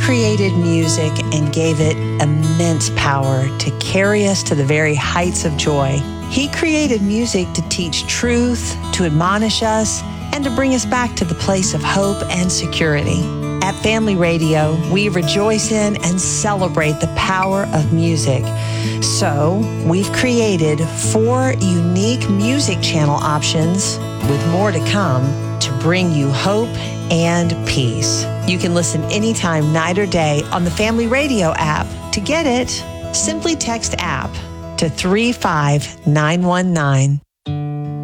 created music and gave it immense power to carry us to the very heights of joy. He created music to teach truth, to admonish us, and to bring us back to the place of hope and security. At Family Radio, we rejoice in and celebrate the power of music. So, we've created 4 unique music channel options, with more to come, to bring you hope and peace. You can listen anytime, night or day, on the Family Radio app. To get it, simply text app to 35919.